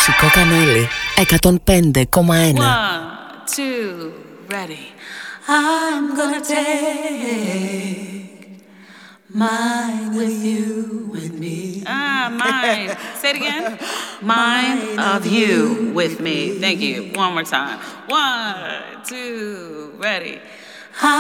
Μουσικό κανάλι 105,1. 1, 2, ready. I'm gonna take mine with you, with me. Mine. Say it again. Mine of you with me. Thank you. One more time. 1, 2, ready.